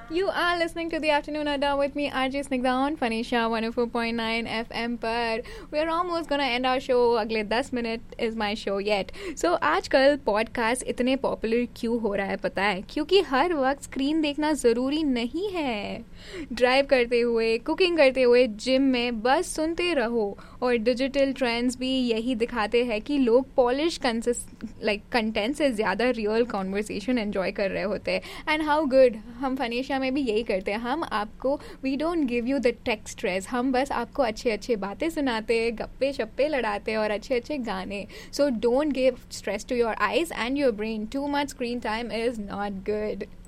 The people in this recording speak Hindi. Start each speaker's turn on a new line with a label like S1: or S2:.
S1: You are listening to the Afternoon Adda with me, RJ Snigdha on Phanisha 104.9 FM पर. We're almost gonna end our show. अगले 10 minute is my show yet. So आजकल पॉडकास्ट इतने पॉपुलर क्यों हो रहा है पता है? क्योंकि हर वक्त स्क्रीन देखना ज़रूरी नहीं है. ड्राइव करते हुए, कुकिंग करते हुए, जिम में बस सुनते रहो. और डिजिटल ट्रेंड्स भी यही दिखाते हैं कि लोग पॉलिश कंटेंट से ज़्यादा रियल कॉन्वर्सेशन एंजॉय कर रहे होते हैं. एंड हाउ गुड, हम फनीशा में भी यही करते हैं. हम आपको we don't give you the take stress. हम बस आपको अच्छे अच्छे बातें सुनाते, गप्पे शप्पे लड़ाते और अच्छे अच्छे गाने. So don't give stress to your eyes and your brain. Too much screen time is not good.